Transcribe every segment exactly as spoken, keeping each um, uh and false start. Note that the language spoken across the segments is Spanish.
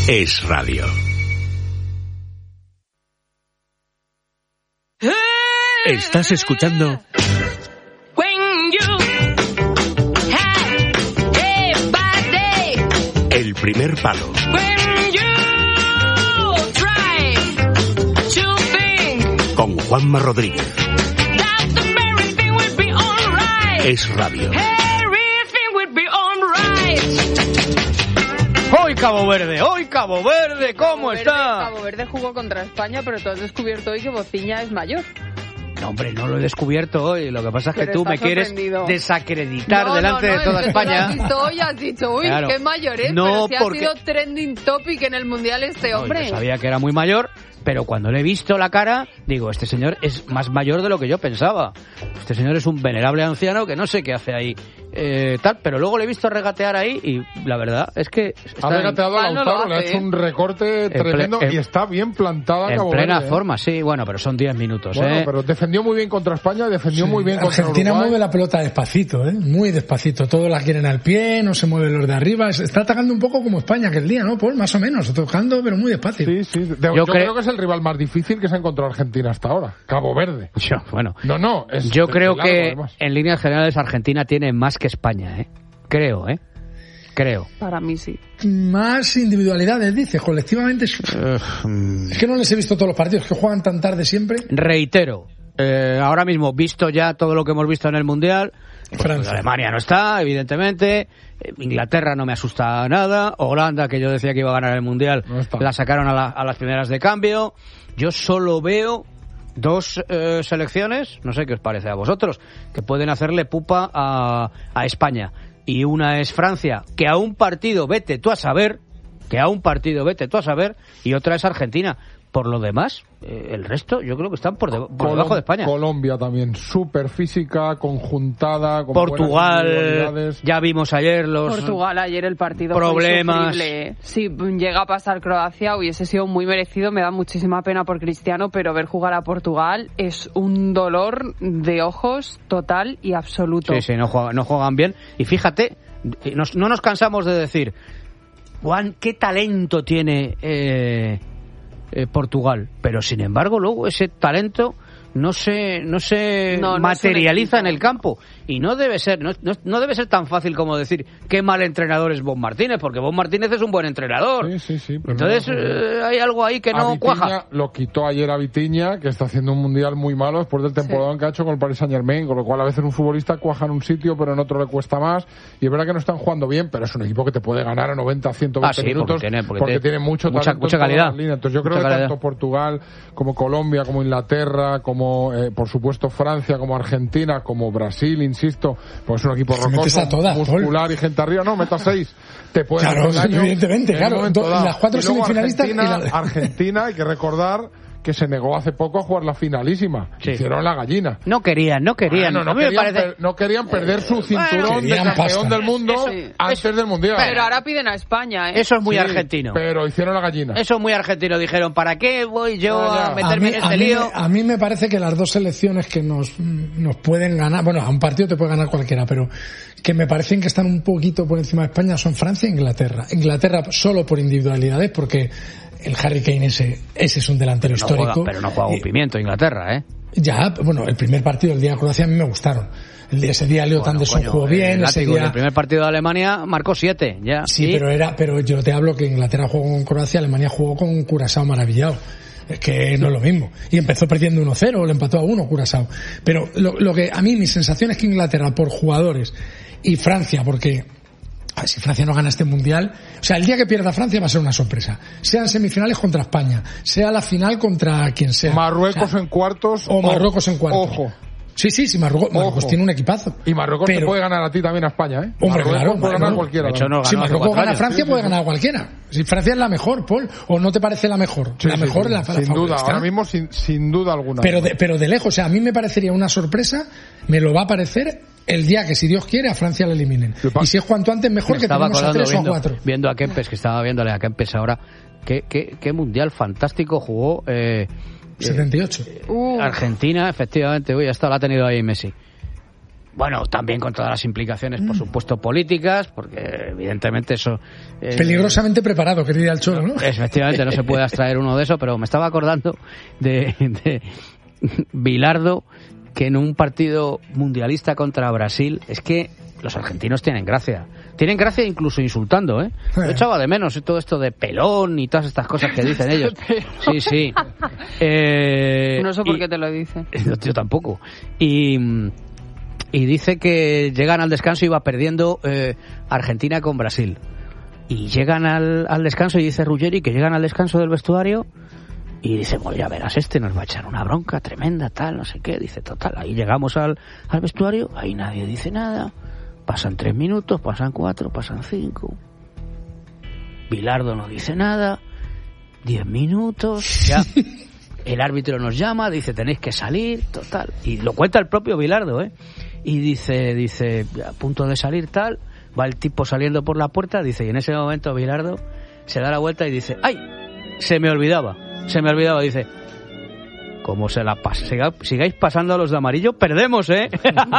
es radio. Estás escuchando El Primer Palo con Juanma Rodríguez. Es radio. ¡Hoy Cabo Verde! ¡Hoy Cabo Verde! ¿Cómo Cabo está? Verde, Cabo Verde jugó contra España, pero tú has descubierto hoy que Bociña es mayor. No, hombre, no lo he descubierto hoy. Lo que pasa es que Pero tú me quieres sorprendido. desacreditar no, delante no, no, de toda es que España. Tú lo has visto hoy y has dicho, uy, Claro. qué mayor es, No, pero si porque- ha sido trending topic en el Mundial este No, hombre. yo sabía que era muy mayor, pero cuando le he visto la cara, digo, este señor es más mayor de lo que yo pensaba. Este señor es un venerable anciano que no sé qué hace ahí. Eh, tal, pero luego le he visto regatear ahí y la verdad es que Ha regateado a Mal no lo Lautaro, le ha hace, hecho ¿eh? un recorte En ple- tremendo en- y está bien plantada en Cabo plena Verde, ¿eh? forma, sí, bueno, pero son diez minutos, Bueno, ¿eh? pero defendió muy bien contra España, defendió muy bien contra Argentina Uruguay. mueve la pelota despacito, ¿eh? Muy despacito. Todos la quieren al pie, no se mueven los de arriba. Está atacando un poco como España aquel día, ¿no, Paul? Más o menos, tocando, pero muy despacio. Sí, sí. De- Yo yo cre- creo que es el rival más difícil que se ha encontrado Argentina hasta ahora. Cabo Verde. Yo, bueno, No, no. Es yo de- creo de largo, que además. en líneas generales Argentina tiene más que España, ¿eh? Creo, ¿eh? Creo. Para mí sí. Más individualidades, dice, colectivamente. Es es que no les he visto todos los partidos, que juegan tan tarde siempre. Reitero, eh, ahora mismo, visto ya todo lo que hemos visto en el Mundial, pues, Francia. pues Alemania no está, evidentemente, eh, Inglaterra no me asusta nada, Holanda, que yo decía que iba a ganar el Mundial, No está. la sacaron a, la- a las primeras de cambio. Yo solo veo dos eh, selecciones, no sé qué os parece a vosotros, que pueden hacerle pupa a, a España. Y una es Francia, que a un partido vete tú a saber, que a un partido vete tú a saber, y otra es Argentina. Por lo demás, eh, el resto yo creo que están por, de- por Colom- debajo de España. Colombia también, súper física, conjuntada, con buenas Portugal, individualidades. ya vimos ayer los Portugal ayer el partido problemas. fue insufrible. Si llega a pasar Croacia hubiese sido muy merecido, me da muchísima pena por Cristiano, pero ver jugar a Portugal es un dolor de ojos total y absoluto. Sí, sí, no juegan, no juegan bien. Y fíjate, nos- no nos cansamos de decir, Juan, qué talento tiene eh, eh, Portugal. Pero sin embargo, luego ese talento no se, no se No, no es un materializa en equipo. el campo. Y no debe ser, no, no, no debe ser tan fácil como decir qué mal entrenador es Bob Martínez, porque Bob Martínez es un buen entrenador. Sí, sí, sí. pero Entonces no, eh, hay algo ahí que a no Vitinha cuaja. lo quitó ayer a Vitinha, que está haciendo un mundial muy malo después del temporada que ha hecho con el Paris Saint Germain, con lo cual a veces un futbolista cuaja en un sitio pero en otro le cuesta más, y es verdad que no están jugando bien, pero es un equipo que te puede ganar a noventa, ciento veinte Ah, sí, porque minutos tiene- porque tiene mucho mucha- talento mucha en todas calidad. las líneas. Entonces yo creo Mucha que calidad. tanto Portugal como Colombia, como Inglaterra, como eh, por supuesto Francia, como Argentina, como Brasil, insisto, pues es un equipo Se metes rocoso, a todas, muscular y gente arriba, no, meta seis, te puede Claro, hacer daño evidentemente, en un claro. momento Do- dado. las cuatro Y luego semifinalistas y Argentina, la- Argentina, hay que recordar que se negó hace poco a jugar la finalísima. Sí. Hicieron la gallina. No querían, no querían. Bueno, no, A mí me querían parece... per- no querían perder su cinturón de querían campeón pasta. del mundo Eso- antes eso- del mundial. Pero ahora piden a España, ¿eh? Eso es muy Sí, argentino. Pero hicieron la gallina. Eso es muy argentino. Dijeron, ¿para qué voy yo Ya, ya. a meterme a mí, en a este mí lío? me- a mí me parece que las dos selecciones que nos, nos pueden ganar, bueno, a un partido te puede ganar cualquiera, pero que me parecen que están un poquito por encima de España son Francia e Inglaterra. Inglaterra solo por individualidades, porque el Harry Kane ese, ese es un delantero No histórico. juega- pero no juega un Y- pimiento Inglaterra, ¿eh? Ya, bueno, el primer partido, el día de Croacia, a mí me gustaron. El día, ese día Leo Bueno, Anderson coño, jugó el bien, ese látigo en día... el primer partido de Alemania marcó siete, ya. Sí, Y- pero era, pero yo te hablo que Inglaterra jugó con Croacia, Alemania jugó con un Curazao maravillado. Es que no es lo mismo. Y empezó perdiendo uno cero, le empató a uno Curazao. Pero lo, lo que a mí mi sensación es que Inglaterra por jugadores y Francia, porque a ver, si Francia no gana este mundial, o sea, el día que pierda Francia va a ser una sorpresa. Sean semifinales contra España, sea la final contra quien sea. Marruecos O sea, en cuartos. o Marruecos en cuartos. Ojo. Sí, sí, sí, Marruecos, Marruecos Ojo. tiene un equipazo. Y Marruecos Pero- te puede ganar a ti también a España, ¿eh? Hombre, Marruecos claro, puede ganar a Marruecos. cualquiera. De hecho, también. no Si ganó hace Marruecos cuatro gana a años. Francia, Sí, sí, puede sí. ganar a cualquiera. Si Francia es la mejor, Paul, ¿o no te parece la mejor? Sí, la sí, mejor, sí, la, la sin favorita. duda, ahora mismo sin, sin duda alguna. Pero de, pero de lejos, o sea, a mí me parecería una sorpresa, me lo va a parecer el día que, si Dios quiere, a Francia le eliminen. Lo pa- Y si es cuanto antes, mejor, Me que estaba tenemos a acordando tres o a viendo, cuatro. viendo a Kempes, que estaba viéndole a Kempes ahora. Qué, qué, qué mundial fantástico jugó eh, setenta y ocho. Uh, Argentina, efectivamente. Uy, hasta la ha tenido ahí Messi. bueno, también con todas las implicaciones, por supuesto, políticas, porque evidentemente eso... Eh, Peligrosamente preparado, que diría el Cholo, ¿no? Efectivamente, no se puede abstraer uno de eso, pero me estaba acordando de, de Bilardo, que en un partido mundialista contra Brasil, es que los argentinos tienen gracia. Tienen gracia incluso insultando, ¿eh? Yo echaba de menos todo esto de pelón y todas estas cosas que dicen ellos. Sí, sí. Eh, no sé por y, qué te lo dice. Yo tampoco. Y... Y dice que llegan al descanso y va perdiendo eh, Argentina con Brasil. Y llegan al, al descanso y dice Ruggeri que llegan al descanso del vestuario y dice, bueno, ya verás, este nos va a echar una bronca tremenda, tal, no sé qué. Dice, total, ahí llegamos al, al vestuario, ahí nadie dice nada. Pasan tres minutos, pasan cuatro, pasan cinco. Bilardo no dice nada. Diez minutos, ya... El árbitro nos llama, dice, tenéis que salir, total. Y lo cuenta el propio Bilardo, ¿eh? Y dice, dice, a punto de salir tal, va el tipo saliendo por la puerta, dice, y en ese momento Bilardo se da la vuelta y dice, ¡ay! Se me olvidaba, se me olvidaba, dice, como se la pasa, siga, sigáis pasando a los de amarillo, perdemos, ¿eh?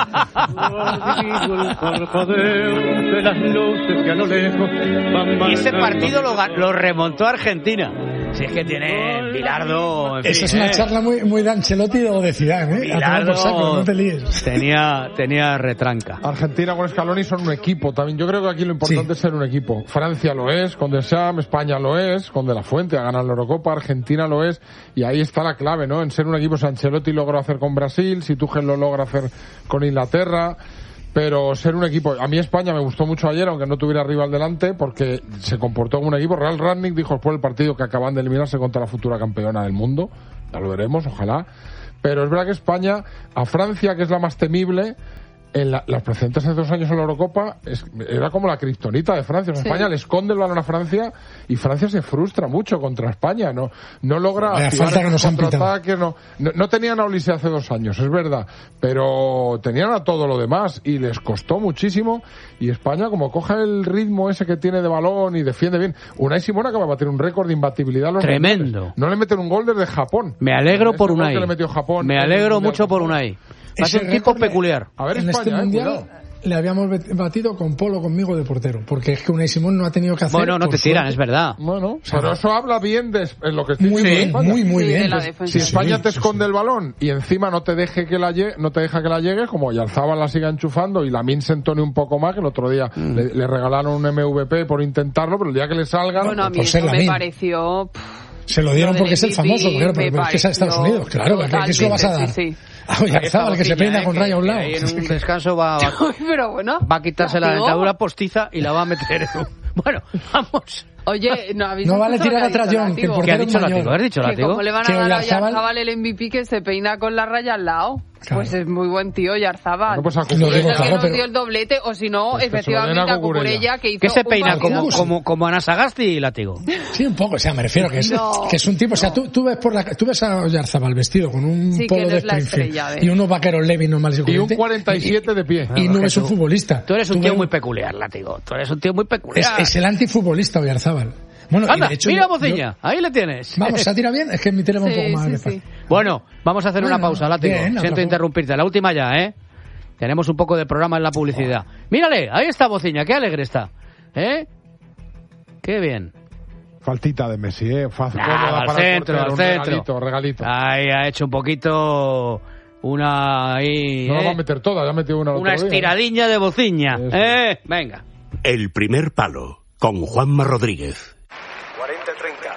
Y ese partido lo, lo remontó Argentina. Si es que tiene Bilardo... En fin, esa es una ¿eh? charla muy, muy de Ancelotti o de Zidane, ¿eh? Bilardo, saco, no te líes. Tenía, tenía retranca. Argentina con Scaloni son un equipo también. Yo creo que aquí lo importante sí. es ser un equipo. Francia lo es, con Deschamps, España lo es, con De La Fuente a ganar la Eurocopa, Argentina lo es, y ahí está la clave, ¿no? En ser un equipo. Si Ancelotti logró hacer con Brasil, si Tuchel lo logra hacer con Inglaterra... Pero ser un equipo... A mí España me gustó mucho ayer, aunque no tuviera rival delante, porque se comportó como un equipo. Real Rangnick dijo después del partido que acaban de eliminarse contra la futura campeona del mundo. Ya lo veremos, ojalá. Pero es verdad que España, a Francia, que es la más temible... En la, las precedentes hace dos años en la Eurocopa es, era como la kriptonita de Francia. O sea, sí. España le esconde el balón a Francia y Francia se frustra mucho contra España. No, no logra activar el contraataque. No, no, no tenían a Olise hace dos años, es verdad, pero tenían a todo lo demás y les costó muchísimo. Y España, como coja el ritmo ese que tiene de balón y defiende bien. Unai Simón acaba de batir un récord de imbatibilidad a los tremendo. Mundiales. No le meten un gol desde Japón. Me alegro por Unai. Que le metió Japón, Me alegro mucho por Unai. Va a ser un tipo peculiar. A ver, en España, este mundial eh, le habíamos batido con Polo conmigo de portero, porque es que Unai Simón no ha tenido que hacer. Bueno, no te tiran, es verdad. Bueno, o sea, pero eso habla bien de en lo que estoy muy diciendo. Bien, muy, muy sí, bien. Pues, si España sí, te sí, esconde sí. el balón y encima no te deje que la llegue, no te deja que la llegue, como Yarzábal la siga enchufando y Lamine se entone un poco más, que el otro día mm. le, le regalaron un M V P por intentarlo, pero el día que le salga, bueno, a mí eso me pareció. Pff, se lo dieron porque es el famoso, claro, pero, pero es que es a Estados Unidos, claro, ¿qué se lo vas a dar? Sí, sí. A Yarzábal, que se peina eh, con raya a un lado. Ahí en un descanso va, va, pero bueno, va a quitarse la dentadura postiza y la va a meter en un... Bueno, vamos. Oye, no habéis No vale tirar atrás, John, que el portero ¿Qué ha dicho Látigo? ¿Has dicho Látigo? ¿Cómo le van a dar a Yarzábal el M V P que se peina con la raya al lado? Claro. Pues es muy buen tío, Yarzábal. No, pues a es el claro, que nos pero... dio el doblete, o si no, pues efectivamente a Cucurella, que hizo ¿Qué se peina? un Como, como, como Anasagasti y Látigo. Sí, un poco, o sea, me refiero que es, no, que es un tipo, no. O sea, tú, tú ves por la, tú ves a Yarzábal vestido con un sí, polo de Springfield y unos vaqueros Levi normales y corrientes. Y un cuarenta y siete y, de pie. Y, y no es un futbolista. Tú eres un tú tío ves... muy peculiar, Látigo. Tú eres un tío muy peculiar. Es, es el antifutbolista Yarzábal. Bueno, anda, y de hecho, mira yo, Bociña, yo... ahí le tienes. Vamos, ¿se tira bien? Es que mi tele va un sí, poco más sí, despacio. sí. Bueno, vamos a hacer bueno, una pausa, Látigo. Bien, siento interrumpirte. La última ya, ¿eh? Tenemos un poco de programa en la publicidad. Mírale, ahí está Bociña, qué alegre está. ¿Eh? Qué bien. Faltita de Messi, ¿eh? Fácil. Ah, al centro, al centro. Regalito, regalito. Ahí ha hecho un poquito... Una ahí... No ¿eh? la va a meter toda, ya metió una Una estiradiña de Bociña. Eso. ¿Eh? Venga. El primer palo, con Juanma Rodríguez. cuarenta treinta.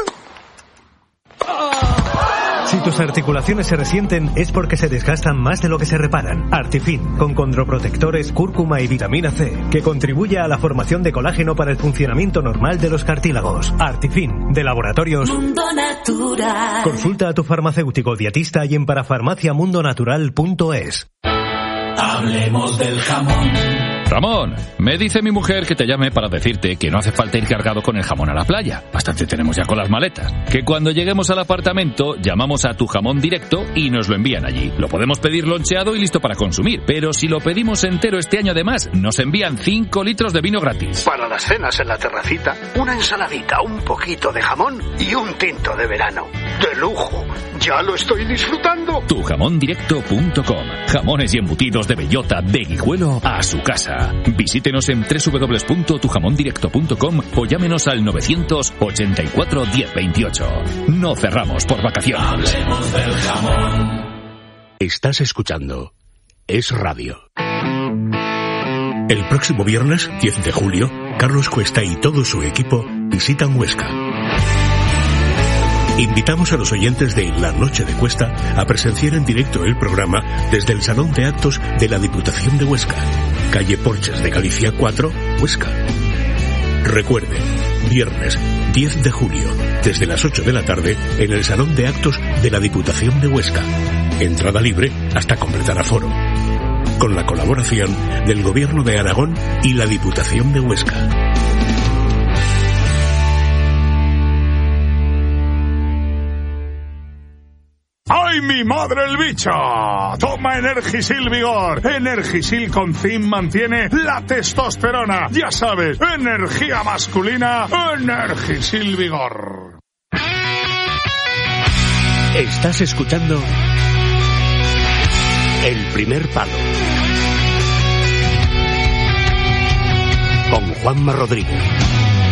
Si tus articulaciones se resienten es porque se desgastan más de lo que se reparan. Artifin, con condroprotectores, cúrcuma y vitamina C, que contribuye a la formación de colágeno para el funcionamiento normal de los cartílagos. Artifin, de Laboratorios Mundo Natural. Consulta a tu farmacéutico dietista y en parafarmaciamundonatural punto es. Hablemos del jamón. Ramón, me dice mi mujer que te llame para decirte que no hace falta ir cargado con el jamón a la playa. Bastante tenemos ya con las maletas. Que cuando lleguemos al apartamento, llamamos a Tu Jamón Directo y nos lo envían allí. Lo podemos pedir loncheado y listo para consumir. Pero si lo pedimos entero este año además, nos envían cinco litros de vino gratis. Para las cenas en la terracita, una ensaladita, un poquito de jamón y un tinto de verano. ¡De lujo! ¡Ya lo estoy disfrutando! tu jamón directo punto com. Jamones y embutidos de bellota de Guijuelo a su casa. Visítenos en doble u doble u doble u punto tu jamón directo punto com o llámenos al novecientos ochenta y cuatro diez veintiocho. No cerramos por vacaciones. Hablemos del jamón. Estás escuchando Es Radio. El próximo viernes, diez de julio, Carlos Cuesta y todo su equipo visitan Huesca. Invitamos a los oyentes de La Noche de Cuesta a presenciar en directo el programa desde el Salón de Actos de la Diputación de Huesca, calle Porches de Galicia cuatro, Huesca. Recuerde, viernes diez de julio, desde las ocho de la tarde, en el Salón de Actos de la Diputación de Huesca. Entrada libre hasta completar aforo. Con la colaboración del Gobierno de Aragón y la Diputación de Huesca. ¡Ay, mi madre el bicho! Toma Energisil Vigor. Energisil con zinc mantiene la testosterona. Ya sabes, energía masculina, Energisil Vigor. Estás escuchando El Primer Palo con Juanma Rodríguez.